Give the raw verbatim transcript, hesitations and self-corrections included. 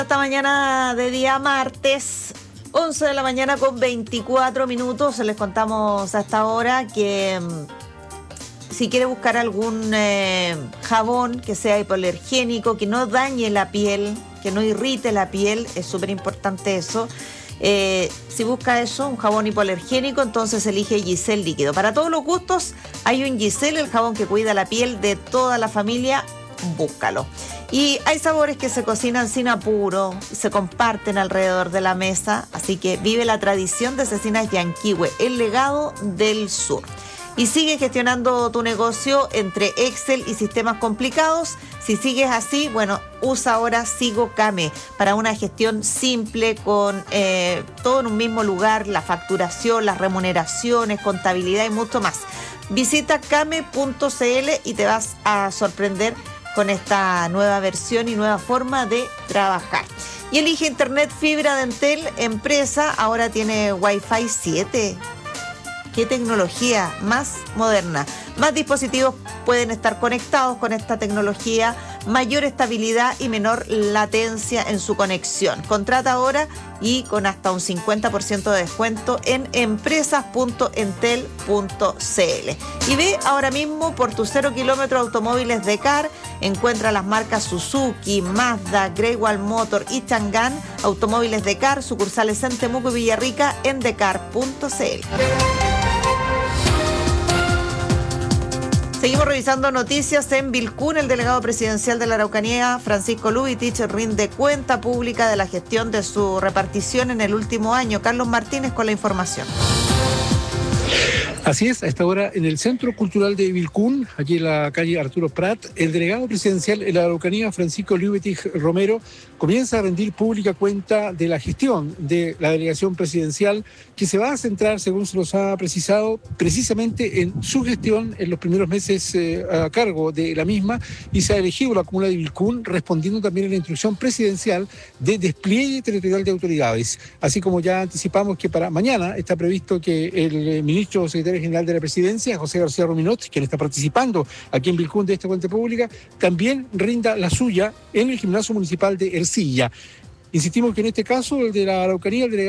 Esta mañana de día martes, once de la mañana con veinticuatro minutos, les contamos a esta hora que mmm, si quiere buscar algún eh, jabón que sea hipoalergénico, que no dañe la piel, que no irrite la piel, es súper importante eso. Eh, si busca eso, un jabón hipoalergénico, entonces elige Giselle líquido. Para todos los gustos hay un Giselle, el jabón que cuida la piel de toda la familia, búscalo. Y hay sabores que se cocinan sin apuro, se comparten alrededor de la mesa, así que vive la tradición de Cecinas Yanquihue, el legado del sur. Y sigue gestionando tu negocio entre Excel y sistemas complicados. Si sigues así, bueno, usa ahora Sigo Came para una gestión simple con eh, todo en un mismo lugar, la facturación, las remuneraciones, contabilidad y mucho más. Visita came punto cl y te vas a sorprender con esta nueva versión y nueva forma de trabajar. Y elige Internet Fibra de Entel Empresa, ahora tiene Wi-Fi siete. ¿Qué tecnología más moderna? Más dispositivos pueden estar conectados con esta tecnología, mayor estabilidad y menor latencia en su conexión. Contrata ahora y con hasta un cincuenta por ciento de descuento en empresas punto entel punto cl. Y ve ahora mismo por tus cero kilómetros automóviles Decar, encuentra las marcas Suzuki, Mazda, Great Wall Motor y Chang'an, automóviles Decar, sucursales en Temuco y Villarrica en decar punto cl. Seguimos revisando noticias en Vilcún. El delegado presidencial de la Araucanía, Francisco Lubitich, rinde cuenta pública de la gestión de su repartición en el último año. Carlos Martínez con la información. Así es, a esta hora en el Centro Cultural de Vilcún, aquí en la calle Arturo Prat, el delegado presidencial de la Araucanía, Francisco Lubitich Romero, comienza a rendir pública cuenta de la gestión de la delegación presidencial, que se va a centrar, según se nos ha precisado, precisamente en su gestión en los primeros meses eh, a cargo de la misma, y se ha elegido la comuna de Vilcún, respondiendo también a la instrucción presidencial de despliegue territorial de autoridades. Así como ya anticipamos que para mañana está previsto que el ministro secretario general de la presidencia, José García Ruminot, quien está participando aquí en Vilcún de esta cuenta pública, también rinda la suya en el gimnasio municipal de Ercilla. Insistimos que en este caso, el de la Araucanía, el delegado